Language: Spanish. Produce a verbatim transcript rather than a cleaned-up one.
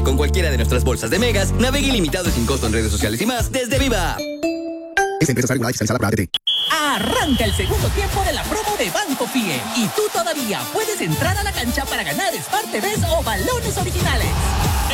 con cualquiera de nuestras bolsas de megas, navegue ilimitado y sin costo en redes sociales y más desde Viva. Esta empresa está regulada y fiscalizada por A T T. Arranca el segundo tiempo de la promo de Banco Fie y tú todavía puedes entrar a la cancha para ganar Smart T Vs o balones originales.